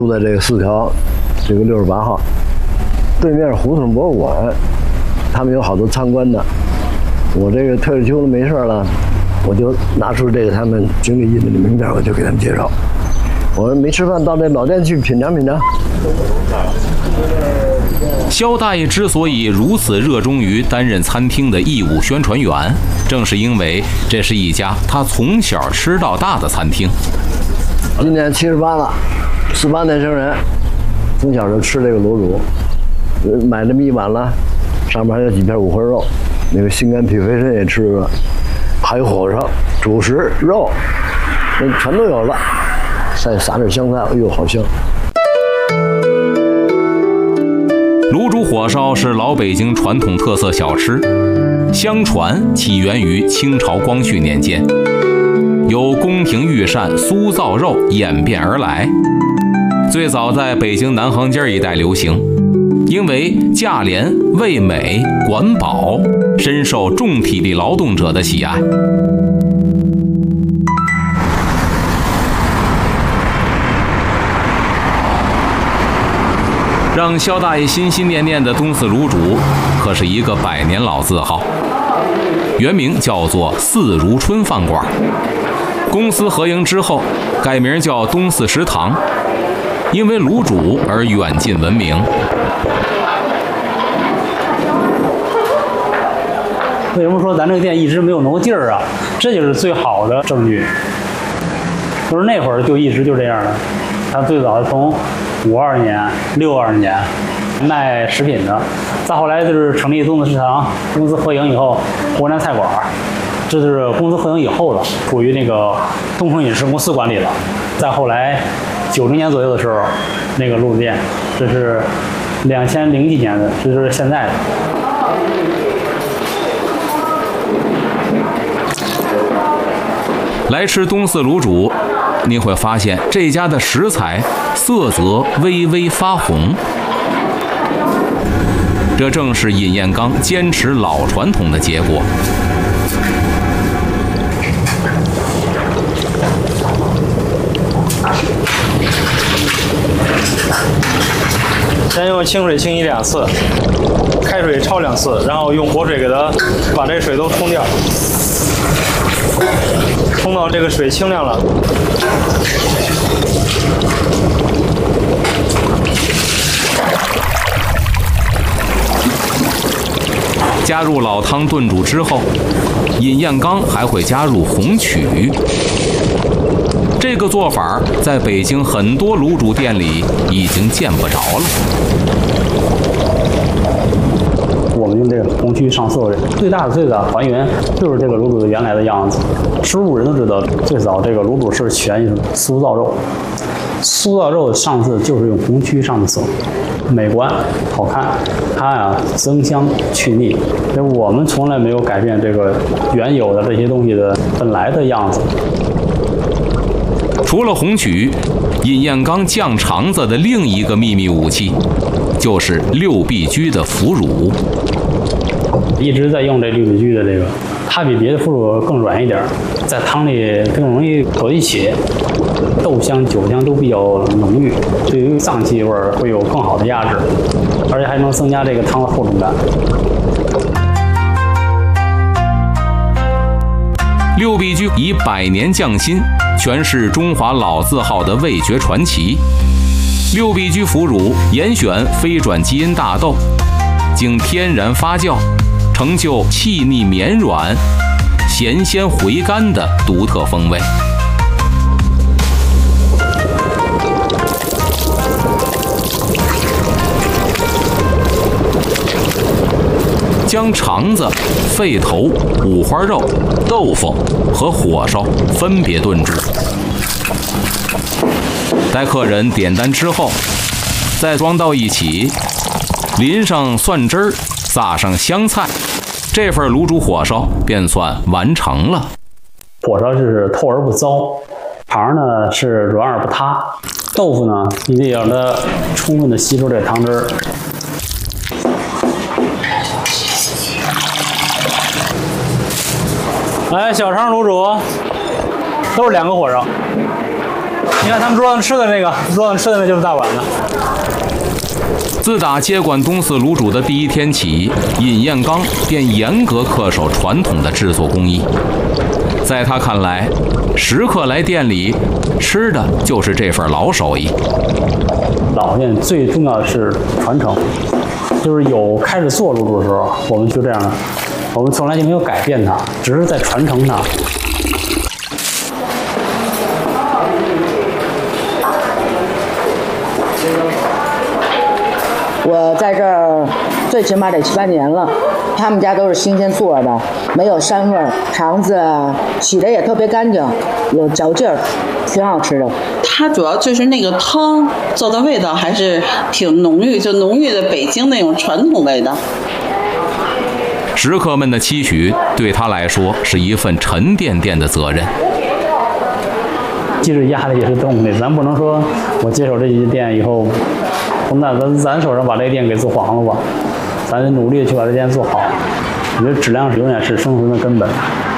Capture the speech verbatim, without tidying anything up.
住在这个四条这个六十八号对面胡同博物馆，他们有好多参观的。我这个退了休了没事了，我就拿出这个他们经理印的名片，我就给他们介绍。我说没吃饭，到这老店去品尝品尝。 肖大爷之所以如此热衷于担任餐厅的义务宣传员，正是因为这是一家他从小吃到大的餐厅。 今年七十八了，四八年生人，从小就吃这个卤煮，买这么一碗了，上面还有几片五花肉，那个心肝脾肺肾也吃了，还有火烧、主食、肉，那全都有了，再撒点香菜，哎呦，好香！ 卤煮火烧是老北京传统特色小吃，相传起源于清朝光绪年间，由宫廷御膳酥造肉演变而来，最早在北京南行街一带流行，因为价廉味美管饱，深受重体力劳动者的喜爱。让肖大爷心心念念的东四卤煮，可是一个百年老字号，原名叫做四如春饭馆。公司合营之后，改名叫东四食堂，因为卤煮而远近闻名。 为什么说咱这个店一直没有挪劲儿啊？这就是最好的证据。就是那会儿就一直就这样的。他最早从五二年、六二年卖食品的，再后来就是成立东四食堂，公司合营以后，国南菜馆，这是公司合营以后的，属于那个东风饮食公司管理了。再后来九零年左右的时候，那个路子店，这是两千零几年的，这就是现在的。 来吃东四卤煮，你会发现这家的食材色泽微微发红，这正是尹彦刚坚持老传统的结果。 先用清水清洗两次，开水焯两次，然后用活水给它把这水都冲掉。冲到这个水清亮了， 加入老汤炖煮之后，尹彦刚还会加入红曲。这个做法在北京很多卤煮店里已经见不着了。 我们用这个红曲上色，最大的最大的还原就是这个卤煮的原来的样子。吃卤人都知道，最早这个卤煮是起源于酥造肉，酥造肉上色就是用红曲上的色，美观好看，它呀增香去腻。所以我们从来没有改变这个原有的这些东西的本来的样子。 除了红曲，尹彦刚酱肠子的另一个秘密武器，就是六必居的腐乳。 一直在用这六必居的这个，它比别的腐乳更软一点，在汤里更容易搁一起，豆香、酒香都比较浓郁，对于脏器味会有更好的压制，而且还能增加这个汤的厚重感。 六必居以百年匠心诠释中华老字号的味觉传奇。六必居腐乳严选非转基因大豆，经天然发酵，成就细腻绵软、咸鲜回甘的独特风味。将肠子、肺头、五花肉、豆腐和火烧分别炖煮，待客人点单之后，再装到一起，淋上蒜汁儿，撒上香菜，这份卤煮火烧便算完成了。 火烧是透而不糟，肠呢是软而不塌，豆腐呢你得让它充分的吸收这汤汁儿。来，小肠卤煮都是两个火烧， 你看他们桌上吃的这个，桌上吃的那就是大碗的。 自打接管东四卤煮的第一天起，尹彦刚便严格恪守传统的制作工艺。在他看来，食客来店里吃的就是这份老手艺。 老店最重要的是传承，就是有开始做卤煮的时候，我们就这样的，我们从来就没有改变它，只是在传承它。 我在这儿最起码得七八年了，他们家都是新鲜做的，没有膻味儿，肠子洗的也特别干净，有嚼劲儿，挺好吃的。 它主要就是那个汤做的味道还是挺浓郁，就浓郁的北京那种传统味道。 食客们的期许对他来说是一份沉甸甸的责任。 既是压力也是动力，咱不能说我接手这家店以后，那咱咱手上把这个店给做黄了吧，咱努力去把这店做好。我觉得质量永远是生存的根本。